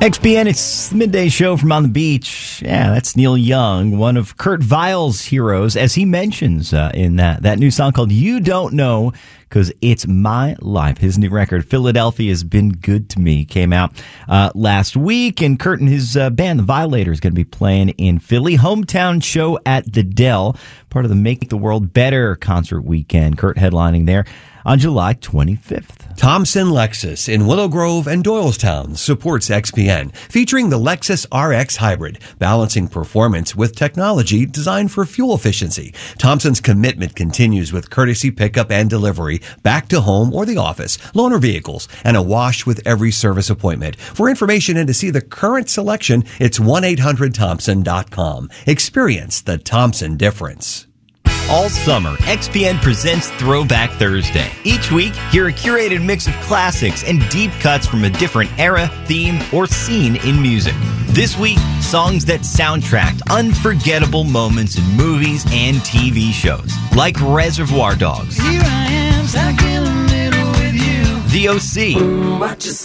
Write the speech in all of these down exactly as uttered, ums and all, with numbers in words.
X P N, it's the midday show from On the Beach. Yeah, that's Neil Young, one of Kurt Weill's heroes, as he mentions uh, in that, that new song called You Don't Know, because it's my life. His new record, Philadelphia Has Been Good to Me, came out uh, last week, and Kurt and his uh, band, The Violators, going to be playing in Philly. Hometown show at the Dell, part of the Make the World Better concert weekend. Kurt headlining there on July twenty-fifth. Thompson Lexus in Willow Grove and Doylestown supports X P N, featuring the Lexus R X Hybrid, balancing performance with technology designed for fuel efficiency. Thompson's commitment continues with courtesy pickup and delivery, back to home or the office, loaner vehicles, and a wash with every service appointment. For information and to see the current selection, it's one eight hundred thompson dot com. Experience the Thompson difference. All summer, X P N presents Throwback Thursday. Each week, hear a curated mix of classics and deep cuts from a different era, theme, or scene in music. This week, songs that soundtracked unforgettable moments in movies and T V shows, like Reservoir Dogs, Here I am, stuck in the middle with you. The O C, What you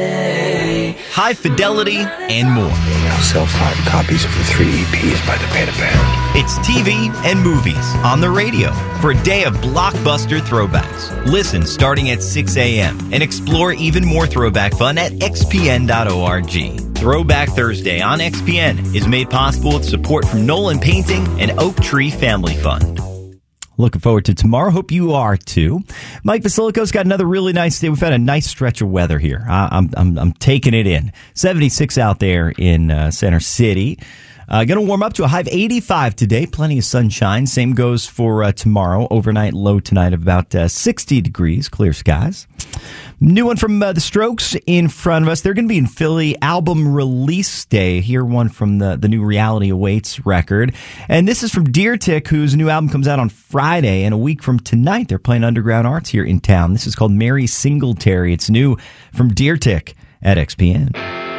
say? High Fidelity, and more. I'll sell five copies of the three E Ps by the pound. It's T V and movies on the radio for a day of blockbuster throwbacks. Listen starting at six a.m. and explore even more throwback fun at x p n dot org. Throwback Thursday on X P N is made possible with support from Nolan Painting and Oak Tree Family Fund. Looking forward to tomorrow. Hope you are too. Mike Vasilico's got another really nice day. We've had a nice stretch of weather here. I, I'm, I'm I'm taking it in. seventy-six out there in uh, Center City. Uh, going to warm up to a high of eighty-five today. Plenty of sunshine. Same goes for uh, tomorrow. Overnight low tonight of about uh, sixty degrees. Clear skies. New one from uh, The Strokes in front of us. They're going to be in Philly. Album release day. Hear one from the, the new Reality Awaits record. And this is from Deer Tick, whose new album comes out on Friday. And a week from tonight, they're playing Underground Arts here in town. This is called Mary Singletary. It's new from Deer Tick at X P N.